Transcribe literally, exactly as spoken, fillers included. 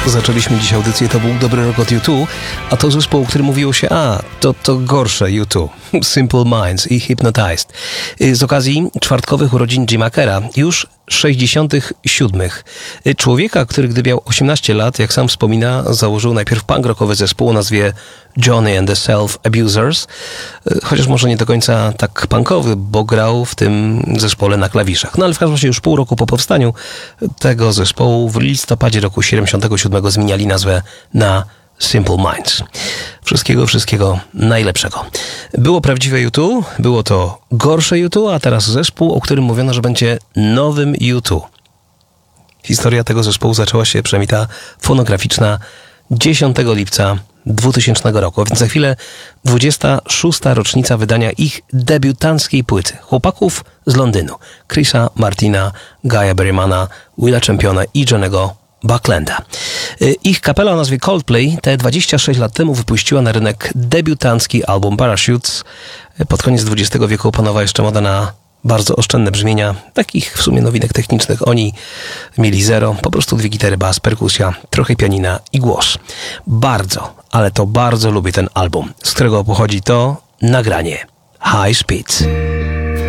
zaczęliśmy dziś audycję, to był dobry rok od U dwa, a to zespół, o którym mówiło się, a, to, to gorsze U dwa. Simple Minds i Hypnotized. Z okazji czwartkowych urodzin Jima Kerra, już sześćdziesiątych siódmych. Człowieka, który gdy miał osiemnaście lat, jak sam wspomina, założył najpierw punk rockowy zespół o nazwie Johnny and the Self-Abusers, chociaż może nie do końca tak punkowy, bo grał w tym zespole na klawiszach. No ale w każdym razie już pół roku po powstaniu tego zespołu w listopadzie roku siedemdziesiątego siódmego zmieniali nazwę na Simple Minds. Wszystkiego, wszystkiego najlepszego. Było prawdziwe U dwa, było to gorsze U dwa, a teraz zespół, o którym mówiono, że będzie nowym U dwa. Historia tego zespołu zaczęła się, przynajmniej ta fonograficzna, dziesiątego lipca dwutysięcznego roku, a więc za chwilę dwudziesta szósta rocznica wydania ich debiutanckiej płyty. Chłopaków z Londynu. Chrisa Martina, Guy'a Berrymana, Willa Championa i Johnny'ego Bucklanda. Ich kapela o nazwie Coldplay te dwadzieścia sześć lat temu wypuściła na rynek debiutancki album Parachutes. Pod koniec dwudziestego wieku opanowała jeszcze moda na bardzo oszczędne brzmienia, takich w sumie nowinek technicznych. Oni mieli zero, po prostu dwie gitary, bas, perkusja, trochę pianina i głos. Bardzo, ale to bardzo lubię ten album, z którego pochodzi to nagranie High Speed.